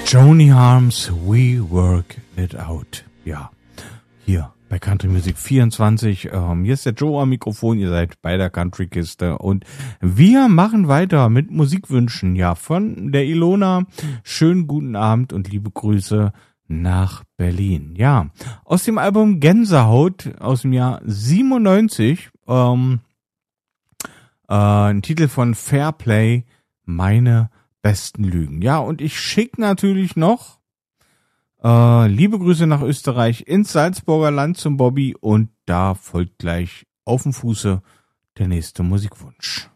Joni Harms, We Work It Out. Ja, hier bei Country Music 24. Hier ist der Joe am Mikrofon. Ihr seid bei der Country-Kiste. Und wir machen weiter mit Musikwünschen. Ja, von der Ilona. Schönen guten Abend und liebe Grüße nach Berlin. Ja, aus dem Album Gänsehaut aus dem Jahr 97. Ein Titel von Fairplay, meine besten Lügen. Ja, und ich schicke natürlich noch liebe Grüße nach Österreich ins Salzburger Land zum Bobby und da folgt gleich auf dem Fuße der nächste Musikwunsch.